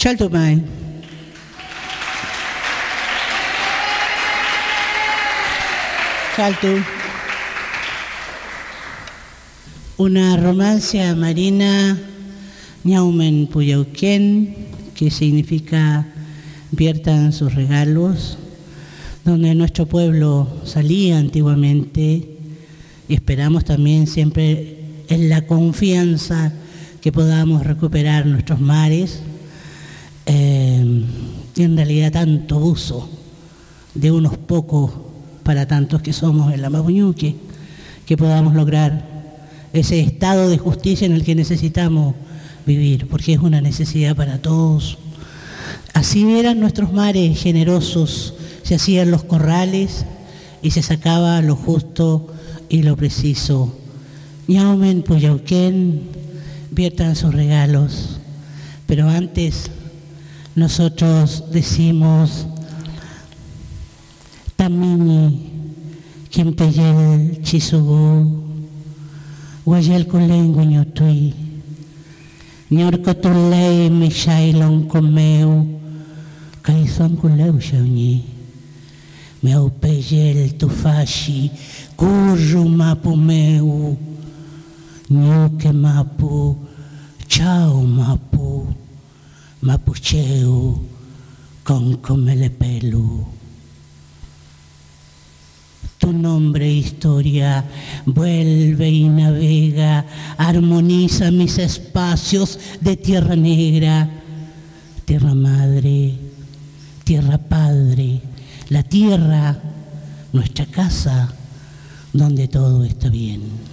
Chaltumay. Chaltu. Una romancia marina, Ñaumen Puyauquén, que significa viertan sus regalos, donde nuestro pueblo salía antiguamente, y esperamos también siempre en la confianza que podamos recuperar nuestros mares, y en realidad tanto abuso de unos pocos para tantos que somos en la Mapuñuque, que podamos lograr ese estado de justicia en el que necesitamos vivir, porque es una necesidad para todos. Así eran nuestros mares generosos, se hacían los corrales y se sacaba lo justo y lo preciso. Ñaumen Puyauquén, viertan sus regalos, pero antes nosotros decimos Tamini, Quimpeyel, Chisugú, Guayel Culén, Guñotui, Ñorcotuley, Michailon, Comeu, Caizón Culeu, Xauñi, Meupeyel, Tufashi, Curru, Mapumeu, Ñuque, Mapu, Chau, Mapu, Mapucheu, Concomelepelu. Tu nombre, historia, vuelve y navega, armoniza mis espacios de tierra negra, tierra madre, tierra padre, la tierra, nuestra casa, donde todo está bien.